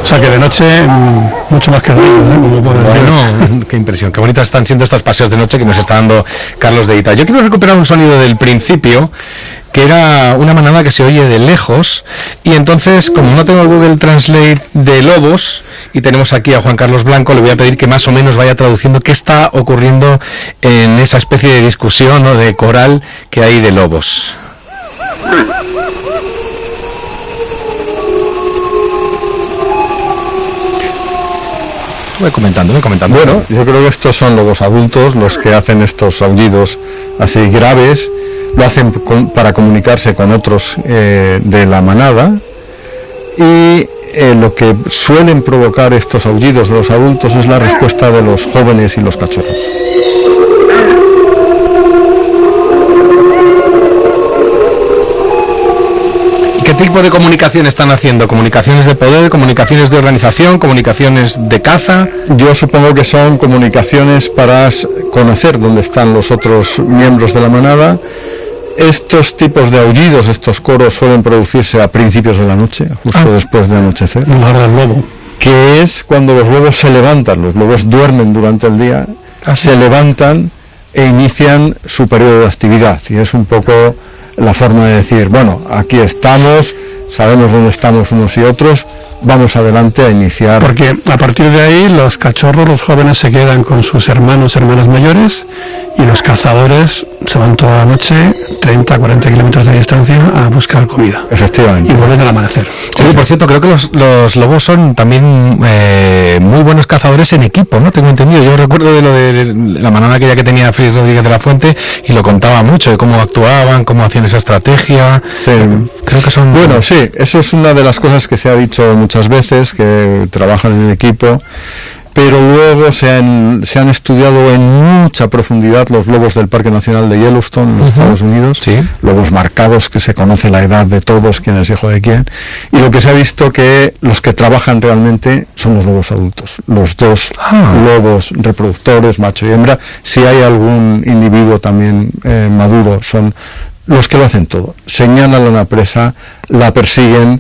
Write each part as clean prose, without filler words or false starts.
O sea que de noche mucho más que ruido, ¿eh? Bueno, qué impresión, qué bonitas están siendo estos paseos de noche que nos está dando Carlos de Ita. Yo quiero recuperar un sonido del principio, que era una manada que se oye de lejos, y entonces, como no tengo el Google Translate de lobos, y tenemos aquí a Juan Carlos Blanco, le voy a pedir que más o menos vaya traduciendo qué está ocurriendo en esa especie de discusión o de coral que hay de lobos. Voy comentando. Bueno, yo creo que estos son lobos adultos los que hacen estos aullidos así graves. Lo hacen para comunicarse con otros de la manada, y lo que suelen provocar estos aullidos de los adultos es la respuesta de los jóvenes y los cachorros. ¿Qué tipo de comunicación están haciendo? ¿Comunicaciones de poder, comunicaciones de organización, comunicaciones de caza? Yo supongo que son comunicaciones para conocer dónde están los otros miembros de la manada. Estos tipos de aullidos, estos coros, suelen producirse a principios de la noche, justo después de anochecer. La hora del lobo. Que es cuando los lobos se levantan. Los lobos duermen durante el día, se levantan e inician su periodo de actividad. Y es un poco la forma de decir, bueno, aquí estamos, sabemos dónde estamos unos y otros, vamos adelante a iniciar. Porque a partir de ahí los cachorros, los jóvenes se quedan con sus hermanas mayores, y los cazadores se van toda la noche, 30, 40 kilómetros de distancia, a buscar comida. Efectivamente. Y vuelven al amanecer. Oye, por cierto, creo que los lobos son también muy buenos cazadores en equipo, ¿no? Tengo entendido. Yo recuerdo de lo de la manada aquella que tenía Félix Rodríguez de la Fuente, y lo contaba mucho, de cómo actuaban, cómo hacían esa estrategia. Sí. Creo que son... Bueno, sí, eso es una de las cosas que se ha dicho muchas veces, que trabajan en equipo. Pero luego se han estudiado en mucha profundidad los lobos del Parque Nacional de Yellowstone en los Estados Unidos, sí. Lobos marcados, que se conoce la edad de todos, quién es hijo de quién, y lo que se ha visto que los que trabajan realmente son los lobos adultos, los dos lobos reproductores, macho y hembra. Si hay algún individuo también maduro, son los que lo hacen todo, señalan a una presa, la persiguen,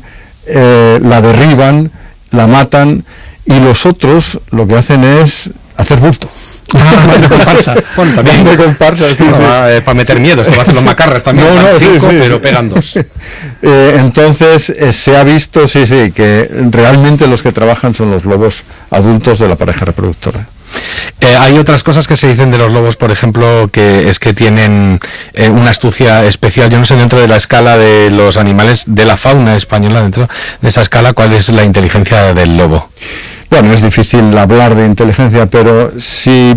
la derriban, la matan, y los otros lo que hacen es hacer bulto. De comparsa. Bueno, también de comparsa, sí, para meter miedo, se va a hacer los macarras también, cinco, pero pegan dos. Entonces se ha visto, que realmente los que trabajan son los lobos adultos de la pareja reproductora. Hay otras cosas que se dicen de los lobos, por ejemplo, que es que tienen una astucia especial. Yo no sé, dentro de la escala de los animales de la fauna española, dentro de esa escala, ¿cuál es la inteligencia del lobo? Bueno, es difícil hablar de inteligencia, pero si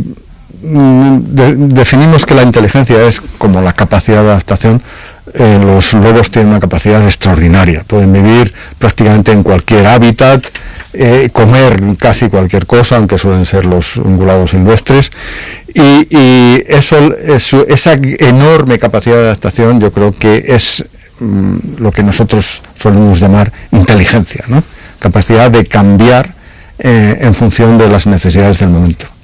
definimos que la inteligencia es como la capacidad de adaptación, los lobos tienen una capacidad extraordinaria. Pueden vivir prácticamente en cualquier hábitat, comer casi cualquier cosa, aunque suelen ser los ungulados silvestres, y esa enorme capacidad de adaptación yo creo que es lo que nosotros solemos llamar inteligencia, ¿no? Capacidad de cambiar en función de las necesidades del momento.